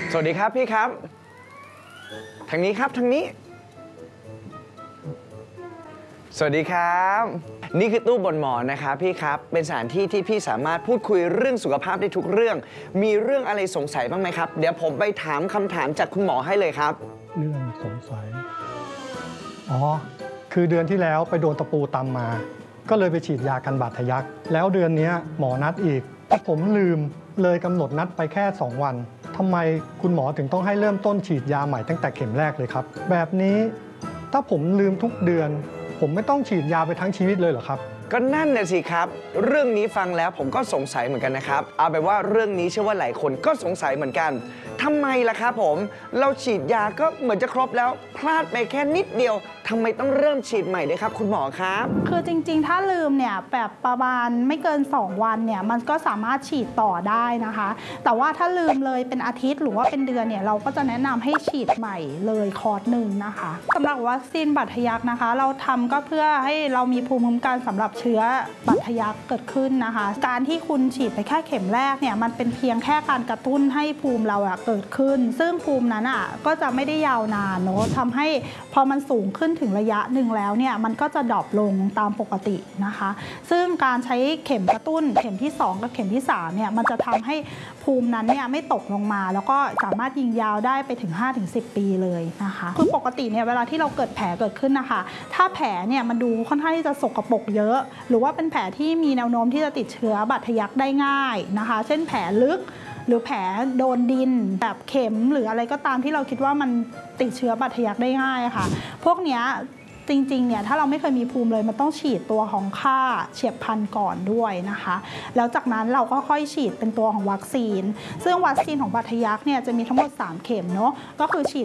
สวัสดีครับพี่ครับทางนี้ครับทางนี้สวัสดีครับนี่คือตู้บนหมอนนะครับพี่ครับเป็นสถานที่ที่พี่สามารถพูดคุยเรื่องสุขภาพได้ทุกเรื่องมีเรื่องอะไรสงสัยบ้างไหมครับเดี๋ยวผมไปถามคำถามจากคุณหมอให้เลยครับเรื่องสงสัยคือเดือนที่แล้วไปโดนตะปูตำมาก็เลยไปฉีดยากันบาดทะยักแล้วเดือนนี้หมอนัดอีกแต่ผมลืมเลยกำหนดนัดไปแค่2 วันทำไมคุณหมอถึงต้องให้เริ่มต้นฉีดยาใหม่ตั้งแต่เข็มแรกเลยครับแบบนี้ถ้าผมลืมทุกเดือนผมไม่ต้องฉีดยาไปทั้งชีวิตเลยเหรอครับก็นั่นน่ะสิครับเรื่องนี้ฟังแล้วผมก็สงสัยเหมือนกันนะครับเอาเป็นว่าเรื่องนี้เชื่อว่าหลายคนก็สงสัยเหมือนกันทำไมล่ะครับผมเราฉีดยาก็เหมือนจะครบแล้วพลาดไปแค่นิดเดียวทำไมต้องเริ่มฉีดใหม่ด้วยครับคุณหมอครับคือจริงๆถ้าลืมเนี่ยแบบประมาณไม่เกิน2 วันเนี่ยมันก็สามารถฉีดต่อได้นะคะแต่ว่าถ้าลืมเลยเป็นอาทิตย์หรือว่าเป็นเดือนเนี่ยเราก็จะแนะนำให้ฉีดใหม่เลยคอร์สหนึ่งนะคะสำหรับวัคซีนบาดทะยักนะคะเราทำก็เพื่อให้เรามีภูมิคุ้มกันสำหรับเชื้อบาดทะยักเกิดขึ้นนะคะการที่คุณฉีดไปแค่เข็มแรกเนี่ยมันเป็นเพียงแค่การกระตุ้นให้ภูมิเราเกิดขึ้นซึ่งภูมินั้นก็จะไม่ได้ยาวนานเนาะทำให้พอมันสูงขึ้นถึงระยะหนึ่งแล้วเนี่ยมันก็จะดรอปลงตามปกตินะคะซึ่งการใช้เข็มกระตุ้นเข็มที่2กับเข็มที่3เนี่ยมันจะทำให้ภูมินั้นเนี่ยไม่ตกลงมาแล้วก็สามารถยิงยาวได้ไปถึง 5-10 ปีเลยนะคะคือปกติเนี่ยเวลาที่เราเกิดแผลเกิดขึ้นนะคะถ้าแผลเนี่ยมันดูค่อนข้างที่จะสกปรกเยอะหรือว่าเป็นแผลที่มีแนวโน้มที่จะติดเชื้อบาดทะยักได้ง่ายนะคะเช่นแผลลึกหรือแผลโดนดินแบบเข็มหรืออะไรก็ตามที่เราคิดว่ามันติดเชื้อบาดทะยักได้ง่ายค่ะพวกเนี้ยจริงๆเนี่ยถ้าเราไม่เคยมีภูมิเลยมันต้องฉีดตัวของฆ่าเฉียบพลันก่อนด้วยนะคะแล้วจากนั้นเราก็ค่อยฉีดเป็นตัวของวัคซีนซึ่งวัคซีนของบาดทะยักเนี่ยจะมีทั้งหมด3 เข็มเนาะก็คือฉีด